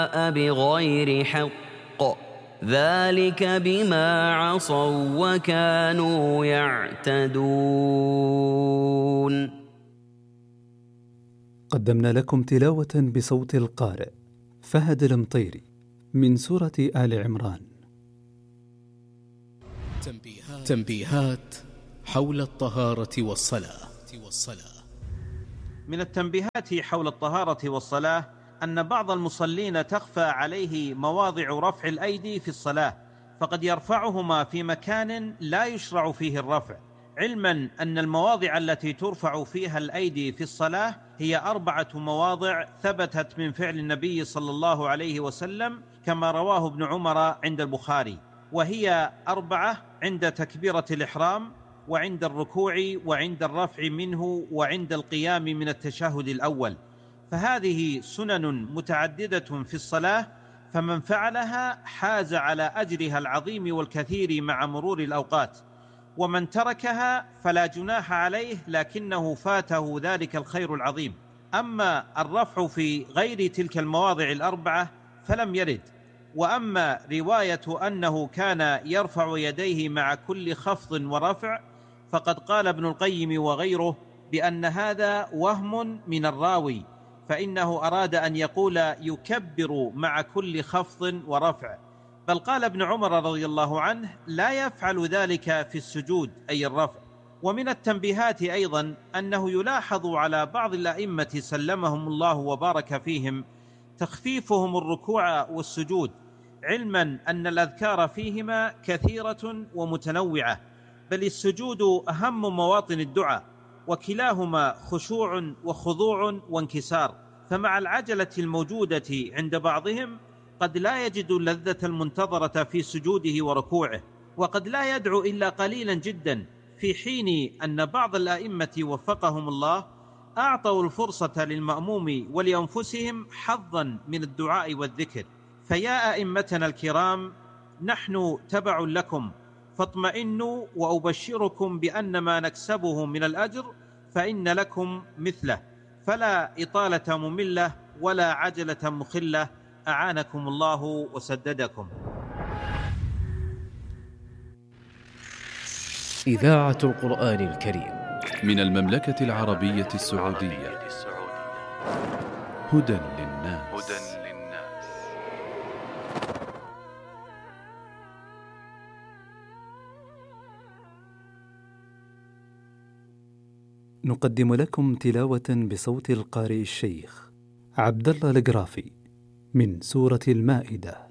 بغير حق ذلك بما عصوا وكانوا يعتدون. قدمنا لكم تلاوة بصوت القارئ فهد المطيري من سورة آل عمران. تنبيهات حول الطهارة والصلاة. من التنبيهات حول الطهارة والصلاة أن بعض المصلين تخفى عليه مواضع رفع الأيدي في الصلاة، فقد يرفعهما في مكان لا يشرع فيه الرفع، علما أن المواضع التي ترفع فيها الأيدي في الصلاة هي 4 مواضع ثبتت من فعل النبي صلى الله عليه وسلم كما رواه ابن عمر عند البخاري، وهي 4 عند تكبيرة الإحرام، وعند الركوع، وعند الرفع منه، وعند القيام من التشهد الأول. فهذه سنن متعددة في الصلاة، فمن فعلها حاز على أجرها العظيم والكثير مع مرور الأوقات، ومن تركها فلا جناح عليه لكنه فاته ذلك الخير العظيم. أما الرفع في غير تلك المواضع 4 فلم يرد. وأما رواية أنه كان يرفع يديه مع كل خفض ورفع فقد قال ابن القيم وغيره بأن هذا وهم من الراوي، فإنه أراد أن يقول يكبر مع كل خفض ورفع، بل قال ابن عمر رضي الله عنه لا يفعل ذلك في السجود أي الرفع. ومن التنبيهات أيضا أنه يلاحظ على بعض الأئمة سلمهم الله وبارك فيهم تخفيفهم الركوع والسجود، علما أن الأذكار فيهما كثيرة ومتنوعة، بل السجود أهم مواطن الدعاء، وكلاهما خشوع وخضوع وانكسار، فمع العجلة الموجودة عند بعضهم قد لا يجد اللذة المنتظرة في سجوده وركوعه، وقد لا يدعو إلا قليلا جدا، في حين أن بعض الأئمة وفقهم الله أعطوا الفرصة للمأموم ولأنفسهم حظا من الدعاء والذكر. فيا أئمتنا الكرام، نحن تبع لكم، فاطمئنوا، وأبشركم بأن ما نكسبه من الأجر فإن لكم مثله، فلا إطالة مملة ولا عجلة مخلة، أعانكم الله وسددكم. إذاعة القرآن الكريم من المملكة العربية السعودية. هدى للناس. نقدم لكم تلاوة بصوت القارئ الشيخ عبد الله القرافي من سورة المائدة.